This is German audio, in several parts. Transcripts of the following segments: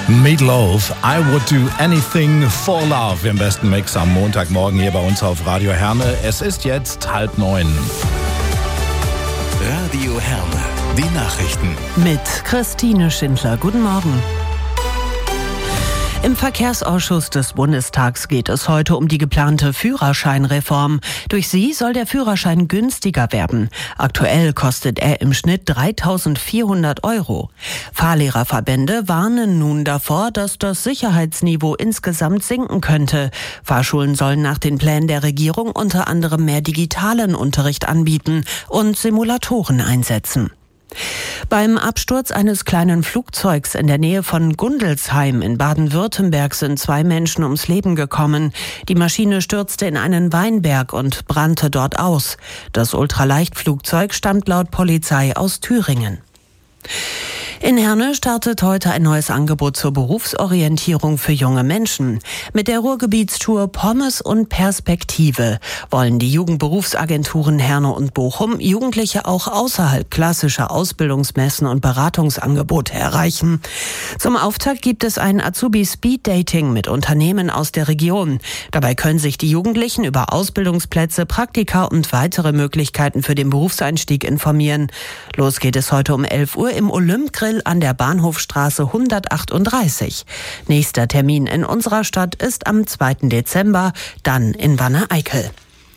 Meatloaf, I would do anything for love im besten Mix am Montagmorgen hier bei uns auf Radio Herne. Es ist jetzt 8:30. Radio Herne, die Nachrichten. Mit Christine Schindler. Guten Morgen. Im Verkehrsausschuss des Bundestags geht es heute um die geplante Führerscheinreform. Durch sie soll der Führerschein günstiger werden. Aktuell kostet er im Schnitt 3.400 €. Fahrlehrerverbände warnen nun davor, dass das Sicherheitsniveau insgesamt sinken könnte. Fahrschulen sollen nach den Plänen der Regierung unter anderem mehr digitalen Unterricht anbieten und Simulatoren einsetzen. Beim Absturz eines kleinen Flugzeugs in der Nähe von Gundelsheim in Baden-Württemberg sind 2 Menschen ums Leben gekommen. Die Maschine stürzte in einen Weinberg und brannte dort aus. Das Ultraleichtflugzeug stammt laut Polizei aus Thüringen. In Herne startet heute ein neues Angebot zur Berufsorientierung für junge Menschen. Mit der Ruhrgebietstour Pommes und Perspektive wollen die Jugendberufsagenturen Herne und Bochum Jugendliche auch außerhalb klassischer Ausbildungsmessen und Beratungsangebote erreichen. Zum Auftakt gibt es ein Azubi-Speed-Dating mit Unternehmen aus der Region. Dabei können sich die Jugendlichen über Ausbildungsplätze, Praktika und weitere Möglichkeiten für den Berufseinstieg informieren. Los geht es heute um 11 Uhr im Olymp-Grill an der Bahnhofstraße 138. Nächster Termin in unserer Stadt ist am 2. Dezember, dann in Wanne-Eickel.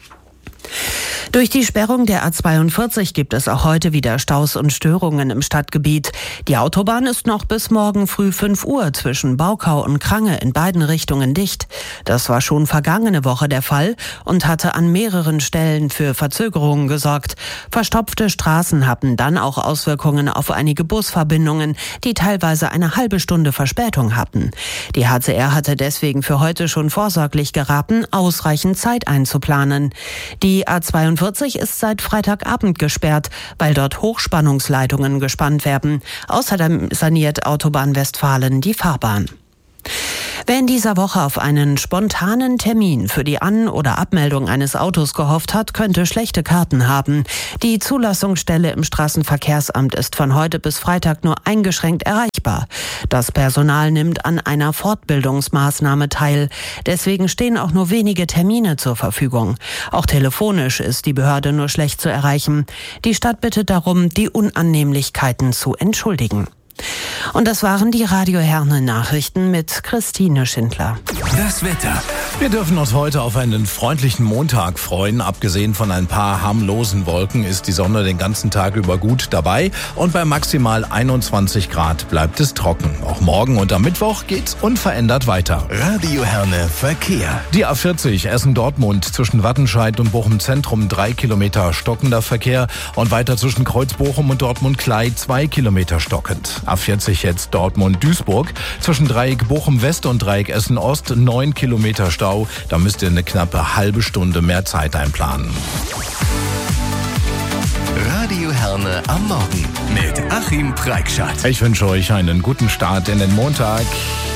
Durch die Sperrung der A42 gibt es auch heute wieder Staus und Störungen im Stadtgebiet. Die Autobahn ist noch bis morgen früh 5 Uhr zwischen Baukau und Krange in beiden Richtungen dicht. Das war schon vergangene Woche der Fall und hatte an mehreren Stellen für Verzögerungen gesorgt. Verstopfte Straßen hatten dann auch Auswirkungen auf einige Busverbindungen, die teilweise eine halbe Stunde Verspätung hatten. Die HCR hatte deswegen für heute schon vorsorglich geraten, ausreichend Zeit einzuplanen. Die A42 ist seit Freitagabend gesperrt, weil dort Hochspannungsleitungen gespannt werden. Außerdem saniert Autobahn Westfalen die Fahrbahn. Wer in dieser Woche auf einen spontanen Termin für die An- oder Abmeldung eines Autos gehofft hat, könnte schlechte Karten haben. Die Zulassungsstelle im Straßenverkehrsamt ist von heute bis Freitag nur eingeschränkt erreichbar. Das Personal nimmt an einer Fortbildungsmaßnahme teil. Deswegen stehen auch nur wenige Termine zur Verfügung. Auch telefonisch ist die Behörde nur schlecht zu erreichen. Die Stadt bittet darum, die Unannehmlichkeiten zu entschuldigen. Und das waren die Radio Herne Nachrichten mit Christine Schindler. Das Wetter. Wir dürfen uns heute auf einen freundlichen Montag freuen. Abgesehen von ein paar harmlosen Wolken ist die Sonne den ganzen Tag über gut dabei. Und bei maximal 21 Grad bleibt es trocken. Auch morgen und am Mittwoch geht's unverändert weiter. Radio Herne Verkehr. Die A40 Essen-Dortmund zwischen Wattenscheid und Bochum-Zentrum 3 Kilometer stockender Verkehr. Und weiter zwischen Kreuz-Bochum und Dortmund-Klei 2 Kilometer stockend. A40 jetzt Dortmund-Duisburg zwischen Dreieck Bochum-West und Dreieck Essen-Ost 9 Kilometer Stau. Da müsst ihr eine knappe halbe Stunde mehr Zeit einplanen. Radio Herne am Morgen mit Achim Preikschat. Ich wünsche euch einen guten Start in den Montag.